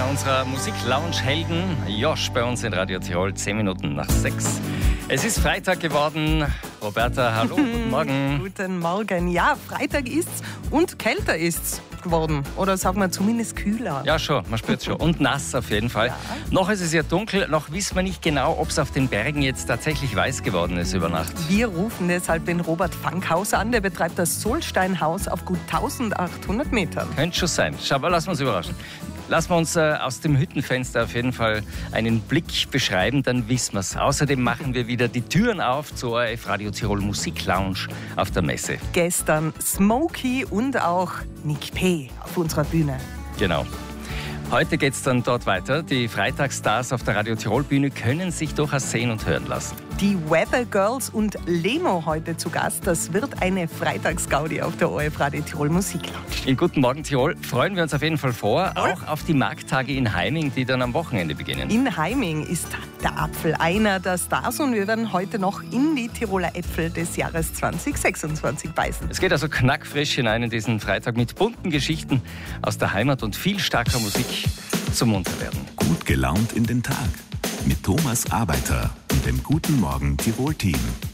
einer unserer Musik-Lounge-Helden, Josh, bei uns in Radio Tirol, 10 Minuten nach 6. Es ist Freitag geworden. Roberta, hallo, guten Morgen. Guten Morgen. Ja, Freitag ist's und kälter ist's geworden. Oder sagen wir zumindest kühler. Ja, schon, man spürt schon. Und nass auf jeden Fall. Ja. Noch ist es ja dunkel, noch wissen wir nicht genau, ob es auf den Bergen jetzt tatsächlich weiß geworden ist über Nacht. Wir rufen deshalb den Robert Fankhaus an, der betreibt das Solsteinhaus auf gut 1800 Metern. Könnte schon sein. Schau mal, lassen wir uns überraschen. Lassen wir uns aus dem Hüttenfenster auf jeden Fall einen Blick beschreiben, dann wissen wir es. Außerdem machen wir wieder die Türen auf zur ORF Radio Tirol Musik Lounge auf der Messe. Gestern Smokey und auch Nick P. auf unserer Bühne. Genau. Heute geht es dann dort weiter. Die Freitagsstars auf der Radio Tirol Bühne können sich durchaus sehen und hören lassen. Die Weather Girls und Lemo heute zu Gast. Das wird eine Freitagsgaudi auf der ORF Radio Tirol Musik Lounge. In Guten Morgen Tirol freuen wir uns auf jeden Fall vor, auch auf die Markttage in Heiming, die dann am Wochenende beginnen. In Heiming ist der Apfel einer der Stars und wir werden heute noch in die Tiroler Äpfel des Jahres 2026 beißen. Es geht also knackfrisch hinein in diesen Freitag mit bunten Geschichten aus der Heimat und viel starker Musik zum Munterwerden. Gut gelaunt in den Tag mit Thomas Arbeiter und dem Guten Morgen Tirol Team.